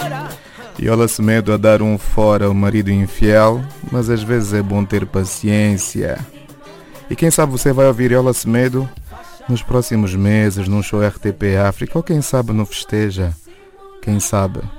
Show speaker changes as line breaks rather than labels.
Yola Semedo a dar um fora ao marido infiel, mas às vezes é bom ter paciência. E quem sabe você vai ouvir Yola Semedo nos próximos meses num show RTP África, ou quem sabe no Festeja, quem sabe.